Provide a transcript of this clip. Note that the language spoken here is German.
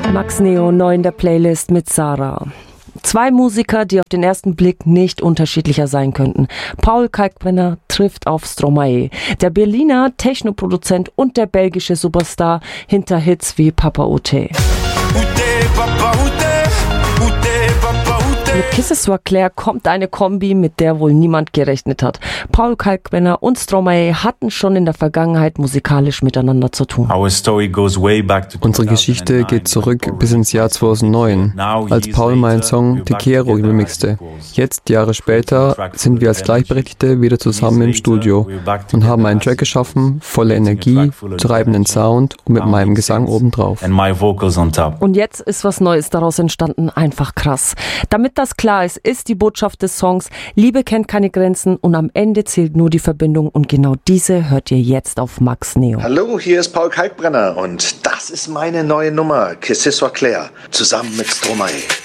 Max Neo neu in der Playlist mit Sarah. Zwei Musiker, die auf den ersten Blick nicht unterschiedlicher sein könnten. Paul Kalkbrenner trifft auf Stromae. Der Berliner Technoproduzent und der belgische Superstar hinter Hits wie Papa Oute. Mit Kisses Soit Clair kommt eine Kombi, mit der wohl niemand gerechnet hat. Paul Kalkbrenner und Stromae hatten schon in der Vergangenheit musikalisch miteinander zu tun. Unsere Geschichte geht zurück bis ins Jahr 2009, als Paul meinen Song Te Quiero remixte. Jetzt, Jahre später, sind wir als Gleichberechtigte wieder zusammen im Studio und haben einen Track geschaffen, voller Energie, treibenden Sound und mit meinem Gesang obendrauf. Und jetzt ist was Neues daraus entstanden, einfach krass. Damit das klar ist die Botschaft des Songs: Liebe kennt keine Grenzen und am Ende zählt nur die Verbindung, und genau diese hört ihr jetzt auf Max Neo. Hallo, hier ist Paul Kalkbrenner und das ist meine neue Nummer, Que ce soit clair, zusammen mit Stromae.